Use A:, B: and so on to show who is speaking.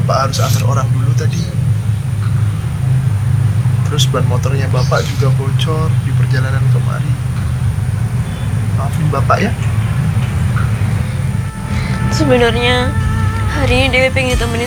A: Bapak harus antar orang dulu tadi. Terus ban motornya Bapak juga bocor di perjalanan kemari. Maafin Bapak ya.
B: Sebenarnya hari ini Dewi pengen temenin